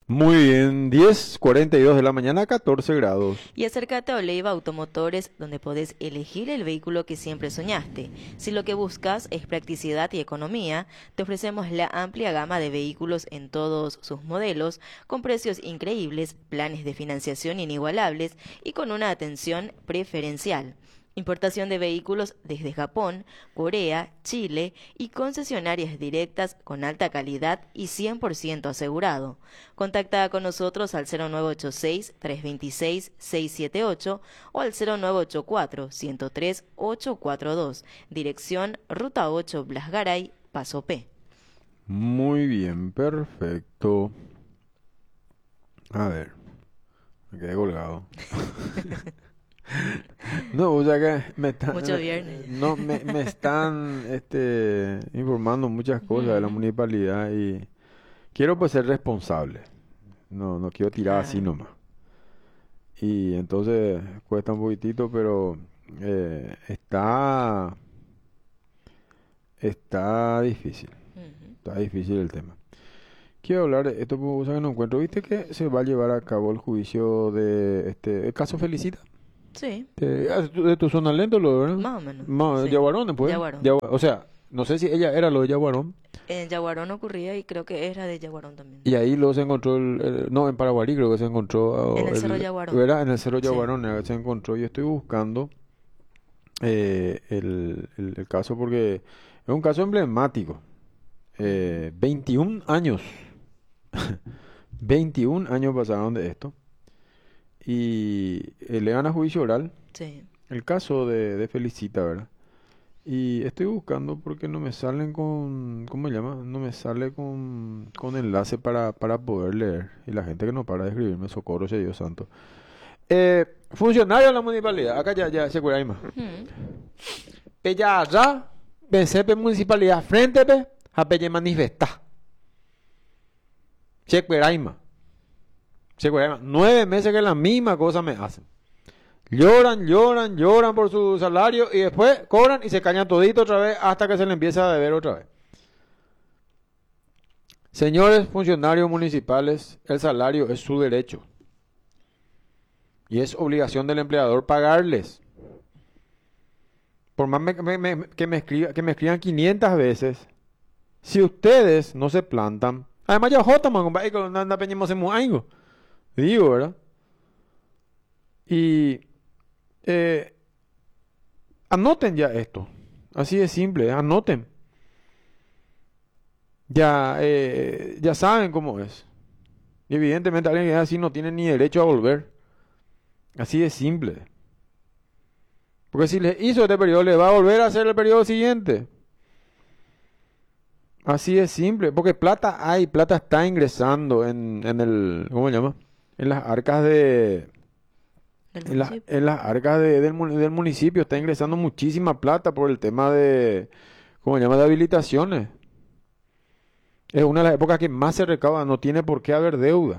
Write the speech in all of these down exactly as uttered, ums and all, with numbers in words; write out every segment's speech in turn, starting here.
Muy bien, diez cuarenta y dos de la mañana, catorce grados. Y acércate a Oleiva Automotores, donde podés elegir el vehículo que siempre soñaste. Si lo que buscas es practicidad y economía, te ofrecemos la amplia gama de vehículos en todos sus modelos, con precios increíbles, planes de financiación inigualables y con una atención preferencial. Importación de vehículos desde Japón, Corea, Chile y concesionarias directas con alta calidad y cien por ciento asegurado. Contacta con nosotros al cero nueve ocho seis, tres dos seis, seis siete ocho o al cero nueve ocho cuatro, uno cero tres, ocho cuatro dos. Dirección Ruta ocho Blas Garay, Paso P. Muy bien, perfecto. A ver, me quedé colgado. No, o sea que me están, Mucho viernes. no, me, me están este, informando muchas cosas de la Ujú. municipalidad y quiero pues ser responsable. No, no quiero tirar así Claro. nomás. Y entonces cuesta un poquitito, pero eh, está, está difícil. Ujú. Está difícil el tema. Quiero hablar de esto porque cosa que no encuentro. ¿Viste que se va a llevar a cabo el juicio de este el caso Felicita? Sí, De, ah, de tu de tu zona lento, lo ¿verdad? más o menos. Ma, Sí. Yaguarón después. Yaguarón. Yagua- o sea, no sé si ella era lo de Yaguarón. En Yaguarón ocurría y creo que era de Yaguarón también. Y ahí luego se encontró el, el- no, en Paraguarí creo que se encontró En ah, el Cerro el, Yaguarón. ¿verdad? En el Cerro Sí. Yaguarón eh, se encontró. Yo estoy buscando eh, el, el- el caso porque es un caso emblemático. Eh, Ujú. veintiún años. veintiún años pasaron de esto. Y eh, le dan a juicio oral Sí. el caso de, de Felicita, ¿verdad? Y estoy buscando porque no me salen con, ¿cómo se llama? No me sale con, con enlace para, para poder leer. Y la gente que no para de escribirme, socorro, sea Dios santo. Eh, funcionario de la municipalidad, acá ya, ya se cura ahí más. Mm. Pella allá, Pensepe municipalidad, frente pe, a pelle manifesta. Se cura ahí más. Se cura ahí más. Nueve meses que la misma cosa me hacen. Lloran, lloran, lloran por su salario y después cobran y se cañan todito otra vez hasta que se le empieza a deber otra vez. Señores funcionarios municipales, el salario es su derecho y es obligación del empleador pagarles. Por más me- me- me- que, me escriba- que me escriban quinientas veces, si ustedes no se plantan, además ya jota, man, compadre, que no anda peñemos en algo, digo, ¿verdad? Y eh, anoten ya esto, así de simple, anoten. Ya, eh, ya saben cómo es. Y evidentemente alguien que es así no tiene ni derecho a volver. Así de simple. Porque si le hizo este periodo, le va a volver a hacer el periodo siguiente. Así de simple. Porque plata hay, plata está ingresando en, en el, ¿cómo se llama? En las arcas de, Del en las, municipio. en las arcas de- del, mu- del municipio está ingresando muchísima plata por el tema de, ¿cómo se llama? De habilitaciones. Es una de las épocas que más se recauda, no tiene por qué haber deuda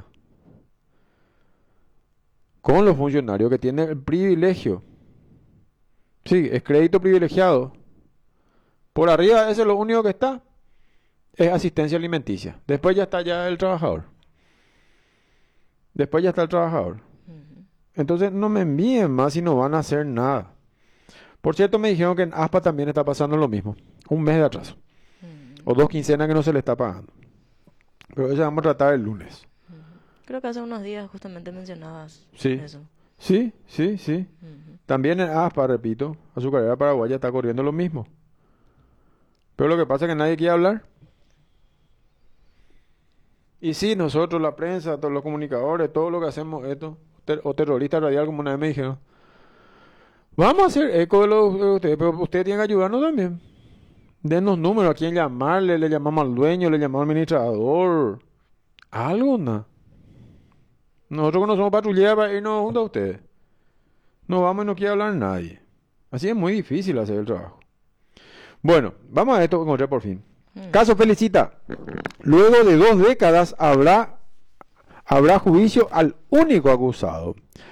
con los funcionarios que tienen el privilegio. Sí, es crédito privilegiado. Por arriba, ese es lo único que está, es asistencia alimenticia. Después ya está ya el trabajador. Después ya está el trabajador. Ujú. Entonces no me envíen más si no van a hacer nada. Por cierto, me dijeron que en Aspa también está pasando lo mismo. Un mes de atraso. Mm. O dos quincenas que no se le está pagando. Pero eso vamos a tratar el lunes. Ujú. Creo que hace unos días justamente mencionabas Sí, eso. sí, sí, sí. Ujú. También en Aspa, repito, Azucarera Paraguaya está corriendo lo mismo. Pero lo que pasa es que nadie quiere hablar. Y sí, nosotros, la prensa, todos los comunicadores, todo lo que hacemos esto, ter- o terrorista radial, como una vez me dijeron, vamos a hacer eco de lo de ustedes, pero ustedes tienen que ayudarnos también. Denos números, a quién llamarle, le llamamos al dueño, le llamamos al administrador. Algo, ¿no? Nosotros que no somos patrulleros para irnos junto a ustedes. No vamos y no quiere hablar nadie. Así es muy difícil hacer el trabajo. Bueno, vamos a esto que encontré por fin. Mm. Caso Felicita. Luego de dos décadas habrá, habrá juicio al único acusado.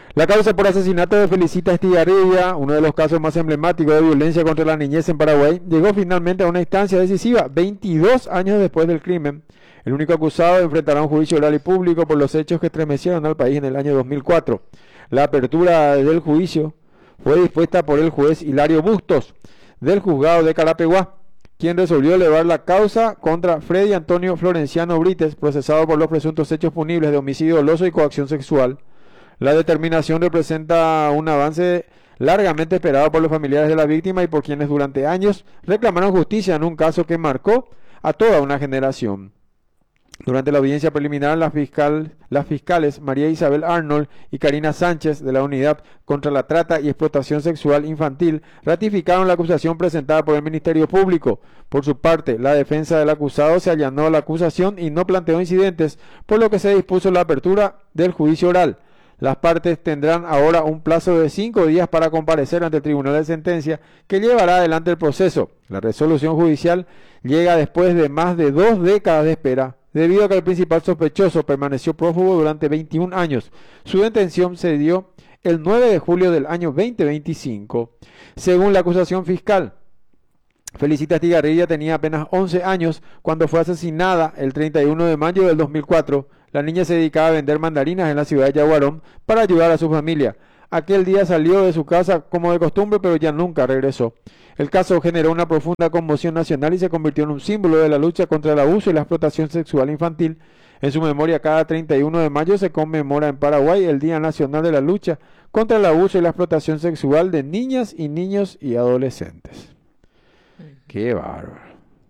La causa por asesinato de Felicita Estigarribia, uno de los casos más emblemáticos de violencia contra la niñez en Paraguay, llegó finalmente a una instancia decisiva, veintidós años después del crimen. El único acusado enfrentará un juicio oral y público por los hechos que estremecieron al país en el año dos mil cuatro. La apertura del juicio fue dispuesta por el juez Hilario Bustos, del juzgado de Carapeguá, quien resolvió elevar la causa contra Freddy Antonio Florenciano Brites, procesado por los presuntos hechos punibles de homicidio doloso y coacción sexual. La determinación representa un avance largamente esperado por los familiares de la víctima y por quienes durante años reclamaron justicia en un caso que marcó a toda una generación. Durante la audiencia preliminar, la fiscal, las fiscales María Isabel Arnold y Karina Sánchez de la Unidad contra la Trata y Explotación Sexual Infantil ratificaron la acusación presentada por el Ministerio Público. Por su parte, la defensa del acusado se allanó a la acusación y no planteó incidentes, por lo que se dispuso la apertura del juicio oral. Las partes tendrán ahora un plazo de cinco días para comparecer ante el Tribunal de Sentencia, que llevará adelante el proceso. La resolución judicial llega después de más de dos décadas de espera, debido a que el principal sospechoso permaneció prófugo durante veintiún años. Su detención se dio el nueve de julio del año dos mil veinticinco. Según la acusación fiscal, Felicita Estigarribia tenía apenas once años cuando fue asesinada el treinta y uno de mayo del dos mil cuatro. La niña se dedicaba a vender mandarinas en la ciudad de Yaguarón para ayudar a su familia. Aquel día salió de su casa como de costumbre, pero ya nunca regresó. El caso generó una profunda conmoción nacional y se convirtió en un símbolo de la lucha contra el abuso y la explotación sexual infantil. En su memoria, cada treinta y uno de mayo se conmemora en Paraguay el Día Nacional de la Lucha contra el abuso y la explotación sexual de niñas y niños y adolescentes. ¡Qué bárbaro!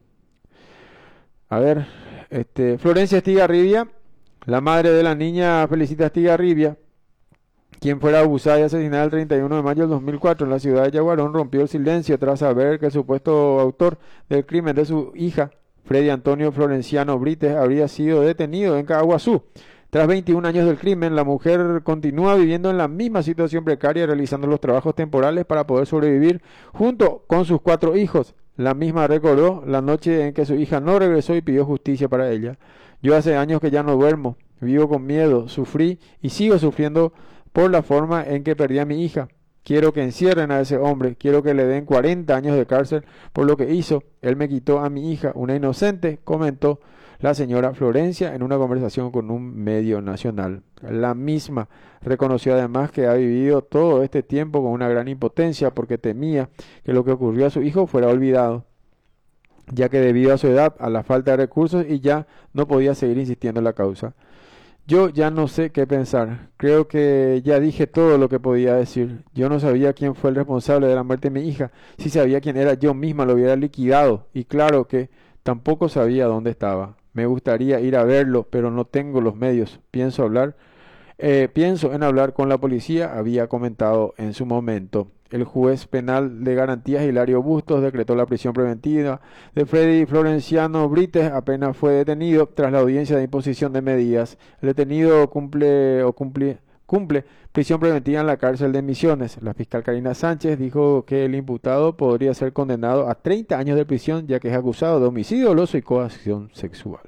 A ver, este, Florencia Estigarribia, la madre de la niña Felicita Estigarribia, quien fuera abusada y asesinada el treinta y uno de mayo del dos mil cuatro en la ciudad de Yaguarón, rompió el silencio tras saber que el supuesto autor del crimen de su hija, Freddy Antonio Florenciano Brites, habría sido detenido en Caguazú. Tras veintiún años del crimen, la mujer continúa viviendo en la misma situación precaria, realizando los trabajos temporales para poder sobrevivir junto con sus cuatro hijos. La misma recordó la noche en que su hija no regresó y pidió justicia para ella. Yo hace años que ya no duermo, vivo con miedo, sufrí y sigo sufriendo por la forma en que perdí a mi hija. Quiero que encierren a ese hombre, quiero que le den cuarenta años de cárcel por lo que hizo. Él me quitó a mi hija, una inocente, comentó la señora Florencia en una conversación con un medio nacional. La misma reconoció además que ha vivido todo este tiempo con una gran impotencia porque temía que lo que ocurrió a su hijo fuera olvidado, ya que debido a su edad, a la falta de recursos y ya no podía seguir insistiendo en la causa. Yo ya no sé qué pensar. Creo que ya dije todo lo que podía decir. Yo no sabía quién fue el responsable de la muerte de mi hija. Si sabía quién era, yo misma lo hubiera liquidado. Y claro que tampoco sabía dónde estaba. Me gustaría ir a verlo, pero no tengo los medios. Pienso hablar, eh, pienso en hablar con la policía, había comentado en su momento. El juez penal de garantías Hilario Bustos decretó la prisión preventiva de Freddy Florenciano Brites, apenas fue detenido tras la audiencia de imposición de medidas. El detenido cumple o cumple, cumple prisión preventiva en la cárcel de Misiones. La fiscal Karina Sánchez dijo que el imputado podría ser condenado a treinta años de prisión, ya que es acusado de homicidio doloso y coacción sexual.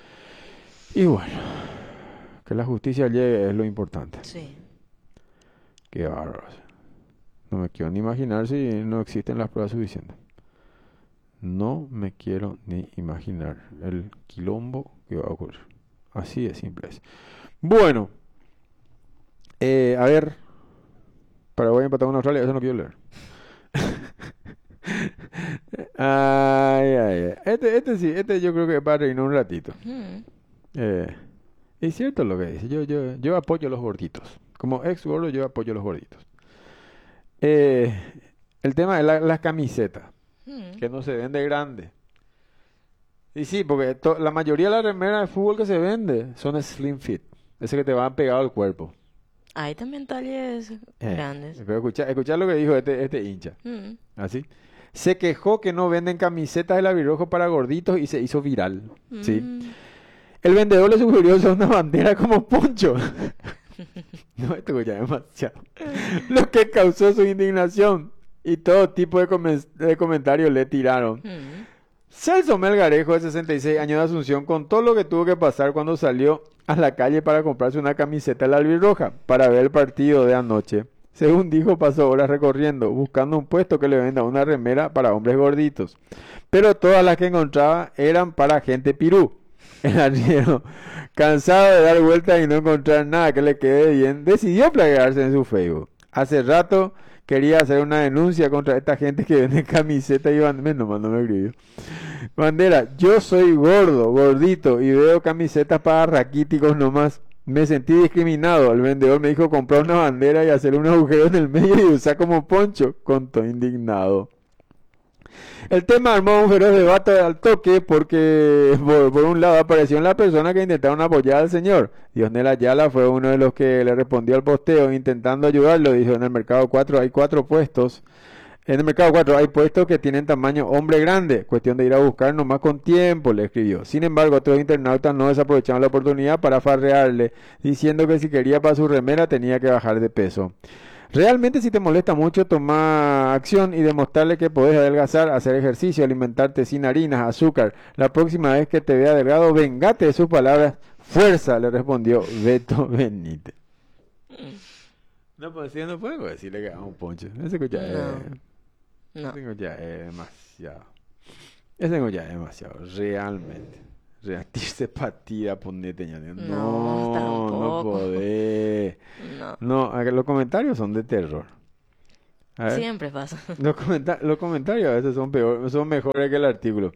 Y bueno, que la justicia llegue es lo importante. Sí. Qué bárbaro. No me quiero ni imaginar si no existen las pruebas suficientes. No me quiero ni imaginar el quilombo que va a ocurrir. Así de simple es. Bueno, eh, a ver, Paraguay empatado con Australia, eso no quiero leer. ay, ay, ay. Este, este sí, este yo creo que va a reinar un ratito. Mm. Eh, es cierto lo que dice. Yo, yo, yo apoyo a los gorditos. Como ex gordo, yo apoyo a los gorditos. Eh, el tema de la, las camisetas, Mm. que no se vende grande. Y sí, porque to- la mayoría de las remeras de fútbol que se vende son slim fit. Ese que te van pegado al cuerpo. Hay también talles Eh, grandes. Pero escucha, escucha lo que dijo este, este hincha. Mm. Así. Se quejó que no venden camisetas de la Virrojo para gorditos y se hizo viral. Sí. Mm. El vendedor le sugirió usar una bandera como poncho. No, esto ya es demasiado. Lo que causó su indignación y todo tipo de, comen- de comentarios le tiraron. Mm. Celso Melgarejo, de sesenta y seis años de Asunción, contó lo que tuvo que pasar cuando salió a la calle para comprarse una camiseta de la albirroja para ver el partido de anoche. Según dijo, pasó horas recorriendo, buscando un puesto que le venda una remera para hombres gorditos. Pero todas las que encontraba eran para gente pirú. El arriero, cansado de dar vueltas y no encontrar nada que le quede bien, decidió plagiarse en su Facebook. Hace rato quería hacer una denuncia contra esta gente que vende camisetas y banderas. No, no me escribió. Bandera, yo soy gordo, gordito y veo camisetas para raquíticos nomás. Me sentí discriminado. El vendedor me dijo comprar una bandera y hacer un agujero en el medio y usar como poncho. Contó indignado. El tema armó un feroz debate al toque porque por, por un lado apareció la persona que intentaron apoyar al señor. Diosnel Ayala fue uno de los que le respondió al posteo intentando ayudarlo. Dijo, en el mercado cuatro hay cuatro puestos. En el mercado cuatro hay puestos que tienen tamaño hombre grande. Cuestión de ir a buscar nomás con tiempo, le escribió. Sin embargo, otros internautas no desaprovecharon la oportunidad para farrearle, diciendo que si quería para su remera tenía que bajar de peso. Realmente si te molesta mucho, toma acción y demostrarle que podés adelgazar, hacer ejercicio, alimentarte sin harinas, azúcar. La próxima vez que te vea delgado, vengate de sus palabras. Fuerza, le respondió Beto Benítez. No, pues sí, no puedo decirle que haga un ponche. Ese ya es... No. Ese ya es demasiado. Ese ya es demasiado, realmente. Reactirse patida, ponete ñaño. No, No, no tampoco. podés. No. No, a que los comentarios son de terror. A ver, Siempre pasa. los, comenta- los comentarios a veces son peor, son mejores que el artículo.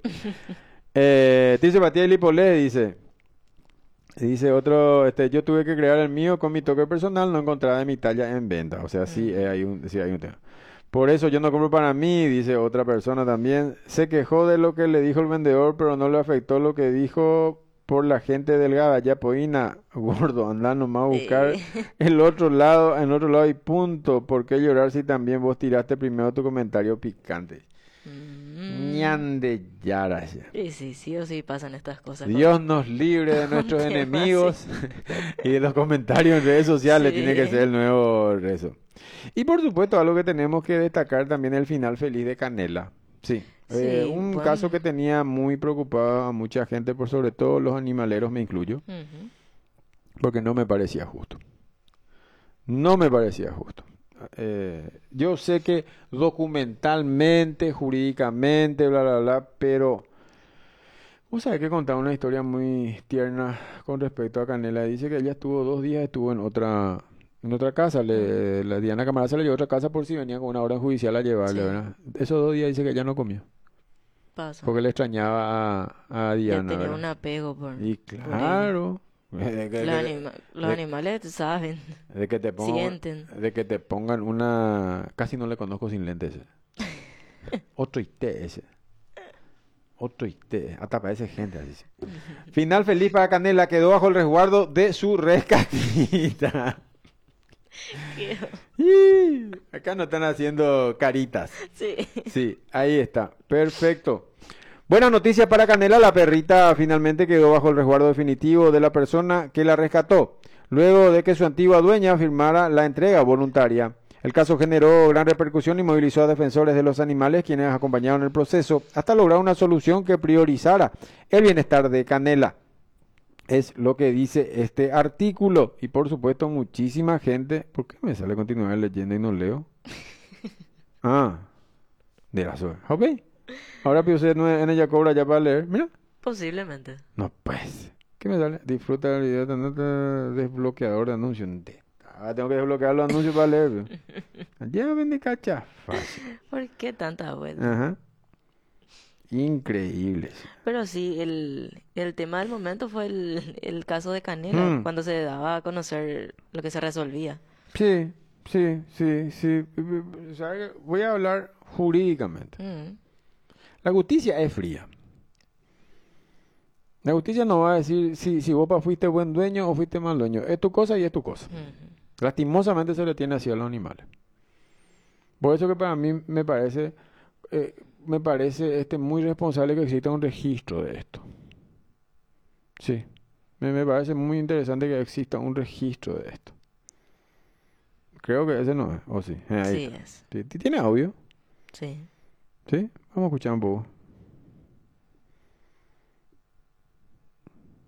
eh, Dice Patía Lipolé, dice, dice otro, este, yo tuve que crear el mío con mi toque personal, no encontraba de mi talla en venta. O sea, sí, eh, hay un, sí hay un tema. Por eso yo no compro para mí, dice otra persona también. Se quejó de lo que le dijo el vendedor, pero no le afectó lo que dijo por la gente delgada. Ya poina, gordo, anda nomás a buscar Eh, el otro lado, en otro lado y punto. ¿Por qué llorar si también vos tiraste primero tu comentario picante? mm, Ñande yara ya. y sí, sí o sí pasan estas cosas. con- Dios nos libre de con nuestros temas enemigos y de los comentarios en redes sociales. Tiene que Sí. ser el nuevo rezo. Y por supuesto, algo que tenemos que destacar también es el final feliz de Canela. Sí, eh, Sí, un pues. caso que tenía muy preocupado a mucha gente, por sobre todo los animaleros, me incluyo, Ujú. porque no me parecía justo. No me parecía justo. Eh, yo sé que documentalmente, jurídicamente, bla, bla, bla, pero vos sabés que contaba una historia muy tierna con respecto a Canela. Dice que ella estuvo dos días, estuvo en otra, en otra casa. Ujú. Le, la Diana Camarasa se le llevó a otra casa por si venía con una orden judicial a llevarle, Sí, ¿verdad? Esos dos días dice que ella no comió, pasa. porque le extrañaba a, a Ya Diana, tenía un ¿verdad? apego por, Y por ella. claro, de que, Los, de- anima- los de- animales saben, de que te pongan, sienten. de que te pongan una, casi no le conozco sin lentes. ese. Otro I T ese. Otro I T, hasta parece gente así. Sí. Final feliz para Canela, quedó bajo el resguardo de su rescatita. Qué- Y acá no están haciendo caritas. Sí. Sí, ahí está. Perfecto. Buena noticia para Canela, la perrita finalmente quedó bajo el resguardo definitivo de la persona que la rescató, luego de que su antigua dueña firmara la entrega voluntaria. El caso generó gran repercusión y movilizó a defensores de los animales, quienes acompañaron el proceso, hasta lograr una solución que priorizara el bienestar de Canela. Es lo que dice este artículo. Y por supuesto, muchísima gente. ¿Por qué me sale continuar leyendo y no leo? Ah, de la suerte. Ok. Ahora pienso en ella cobra ya para leer. Mira. Posiblemente. No, pues. ¿Qué me sale? Disfruta del video de nota desbloqueador de anuncios. De- Ah, tengo que desbloquear los anuncios para leer. Ya vende cacha. Fácil. ¿Por qué tanta vuelta? Ajá. Increíbles. Pero sí, el, el tema del momento fue el, el caso de Canela, Hmm. cuando se daba a conocer lo que se resolvía. Sí, sí, sí, sí. ¿Sabe? Voy a hablar jurídicamente. Mm, La justicia es fría. La justicia no va a decir si, si vos pa- fuiste buen dueño o fuiste mal dueño. Es tu cosa y es tu cosa. ujú. Lastimosamente se le tiene así a los animales. Por eso que para mí me parece, eh, me parece este muy responsable que exista un registro de esto. Sí, me, me parece muy interesante que exista un registro de esto. Creo que ese no es, o sí. Eh, ahí Sí está. es, ¿Ti- ti- ¿Tiene audio? sí. ¿Sí? Vamos a escuchar un poco.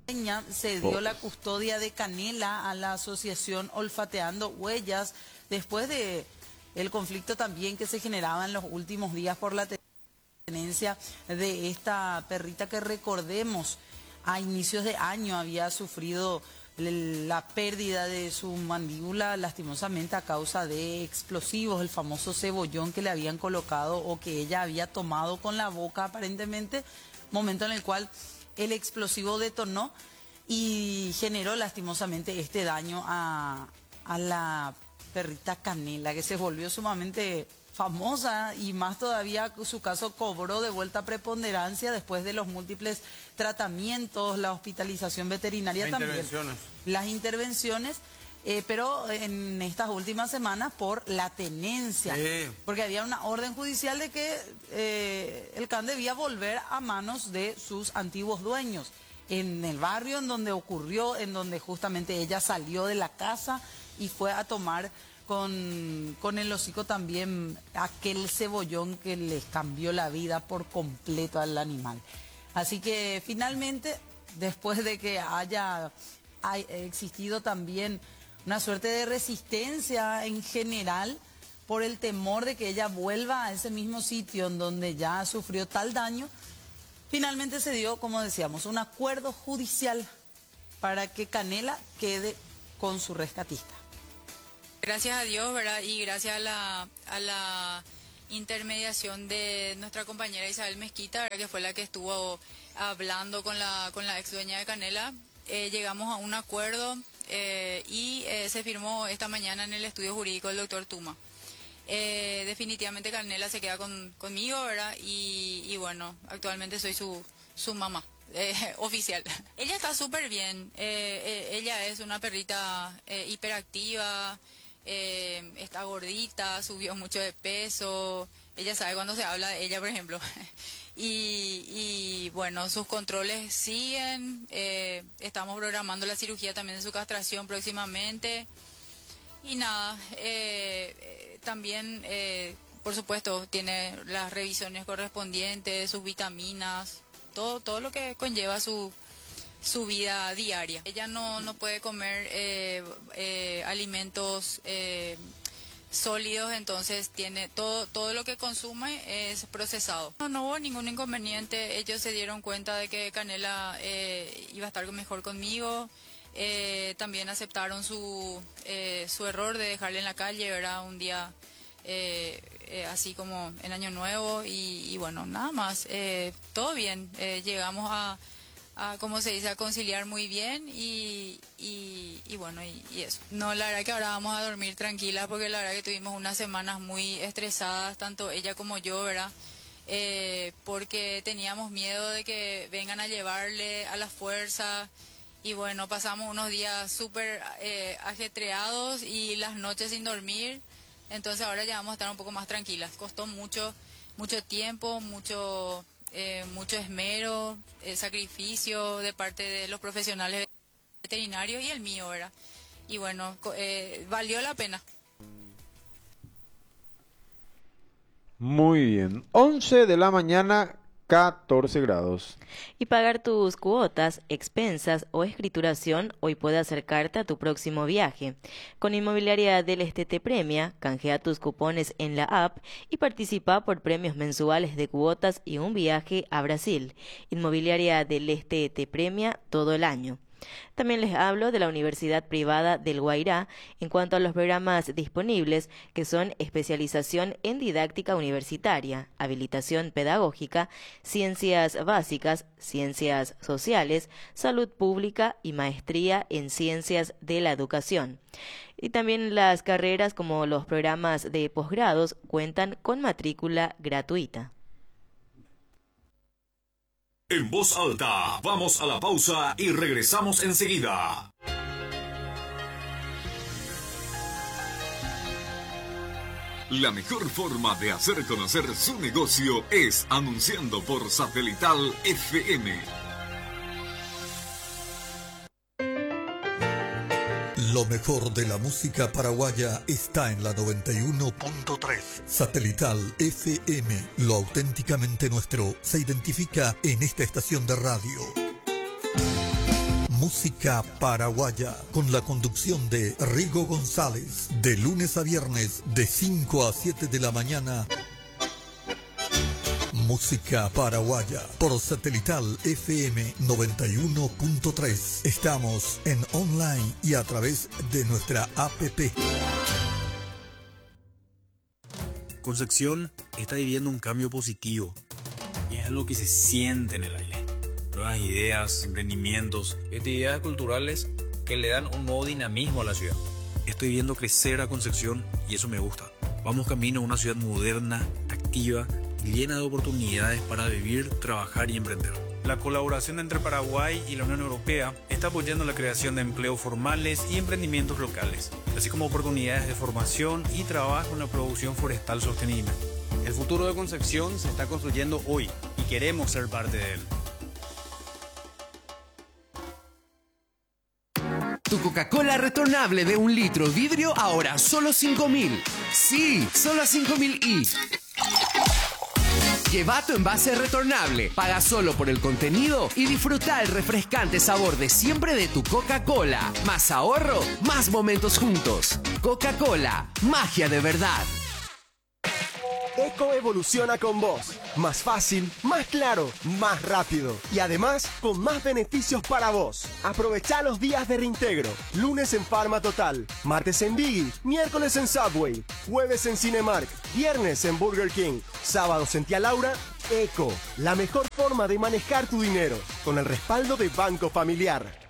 Se dio la custodia de Canela a la asociación Olfateando Huellas después de el conflicto también que se generaba en los últimos días por la tenencia de esta perrita que, recordemos, a inicios de año había sufrido la pérdida de su mandíbula lastimosamente a causa de explosivos, el famoso cebollón que le habían colocado o que ella había tomado con la boca aparentemente, momento en el cual el explosivo detonó y generó lastimosamente este daño a, a la perrita Canela, que se volvió sumamente famosa y más todavía su caso cobró de vuelta preponderancia después de los múltiples tratamientos, la hospitalización veterinaria Las también. intervenciones. Las intervenciones, eh, pero en estas últimas semanas por la tenencia, Sí. porque había una orden judicial de que eh, el can debía volver a manos de sus antiguos dueños. En el barrio en donde ocurrió, en donde justamente ella salió de la casa y fue a tomar con, con el hocico también aquel cebollón que les cambió la vida por completo al animal. Así que finalmente, después de que haya, haya existido también una suerte de resistencia en general por el temor de que ella vuelva a ese mismo sitio en donde ya sufrió tal daño, finalmente se dio, como decíamos, un acuerdo judicial para que Canela quede con su rescatista. Gracias a Dios, ¿verdad? Y gracias a la, a la intermediación de nuestra compañera Isabel Mezquita, ¿verdad? Que fue la que estuvo hablando con la, con la ex dueña de Canela, eh, llegamos a un acuerdo eh, y eh, se firmó esta mañana en el estudio jurídico del doctor Tuma. Eh, definitivamente Canela se queda con, conmigo, ¿verdad? Y, y bueno, actualmente soy su, su mamá. Eh, oficial. Ella está súper bien. Eh, eh, ella es una perrita eh, hiperactiva, eh, está gordita, subió mucho de peso. Ella sabe cuando se habla de ella, por ejemplo. y, y bueno, sus controles siguen. Eh, estamos programando la cirugía también de su castración próximamente. Y nada, eh, eh, también, eh, por supuesto, tiene las revisiones correspondientes, sus vitaminas, todo todo lo que conlleva su su vida diaria. Ella no no puede comer eh, eh, alimentos eh, sólidos, entonces tiene todo todo lo que consume es procesado. No, no hubo ningún inconveniente. Ellos se dieron cuenta de que Canela eh, iba a estar mejor conmigo. Eh, también aceptaron su eh, su error de dejarle en la calle, ¿verdad? Un día eh, eh, así como en Año Nuevo y, y bueno, nada más. Eh, todo bien. Eh, llegamos a, a, como se dice, a conciliar muy bien y, y, y bueno, y, y eso. No, la verdad que ahora vamos a dormir tranquilas porque la verdad que tuvimos unas semanas muy estresadas, tanto ella como yo, ¿verdad? Eh, porque teníamos miedo de que vengan a llevarle a la fuerza. Y bueno, pasamos unos días súper eh, ajetreados y las noches sin dormir. Entonces ahora ya vamos a estar un poco más tranquilas. Costó mucho, mucho tiempo, mucho, eh, mucho esmero, eh, sacrificio de parte de los profesionales veterinarios y el mío, ¿verdad? Y bueno, eh, valió la pena. Muy bien. once de la mañana, catorce grados. Y pagar tus cuotas, expensas o escrituración hoy puede acercarte a tu próximo viaje. Con Inmobiliaria del Este te premia, canjea tus cupones en la app y participa por premios mensuales de cuotas y un viaje a Brasil. Inmobiliaria del Este te premia todo el año. También les hablo de la Universidad Privada del Guairá en cuanto a los programas disponibles, que son especialización en didáctica universitaria, habilitación pedagógica, ciencias básicas, ciencias sociales, salud pública y maestría en ciencias de la educación. Y también las carreras como los programas de posgrados cuentan con matrícula gratuita. En voz alta, vamos a la pausa y regresamos enseguida. La mejor forma de hacer conocer su negocio es anunciando por Satelital F M. Lo mejor de la música paraguaya está en la noventa y uno punto tres. Satelital F M. Lo auténticamente nuestro se identifica en esta estación de radio. Música paraguaya, con la conducción de Rigo González, de lunes a viernes, de cinco a siete de la mañana. Música paraguaya, por Satelital F M noventa y uno punto tres. Estamos en online y a través de nuestra app. Concepción está viviendo un cambio positivo y es algo que se siente en el aire. Nuevas ideas, emprendimientos y actividades culturales que le dan un nuevo dinamismo a la ciudad. Estoy viendo crecer a Concepción y eso me gusta. Vamos camino a una ciudad moderna, activa y llena de oportunidades para vivir, trabajar y emprender. La colaboración entre Paraguay y la Unión Europea está apoyando la creación de empleos formales y emprendimientos locales, así como oportunidades de formación y trabajo en la producción forestal sostenible. El futuro de Concepción se está construyendo hoy y queremos ser parte de él. Tu Coca-Cola retornable de un litro vidrio ahora solo cinco mil. Sí, solo cinco mil y... Lleva tu envase retornable, paga solo por el contenido y disfruta el refrescante sabor de siempre de tu Coca-Cola. Más ahorro, más momentos juntos. Coca-Cola, magia de verdad. Eco evoluciona con vos. Más fácil, más claro, más rápido. Y además, con más beneficios para vos. Aprovechá los días de reintegro. Lunes en Farma Total. Martes en Biggie. Miércoles en Subway. Jueves en Cinemark. Viernes en Burger King. Sábados en Tía Laura. Eco, la mejor forma de manejar tu dinero. Con el respaldo de Banco Familiar.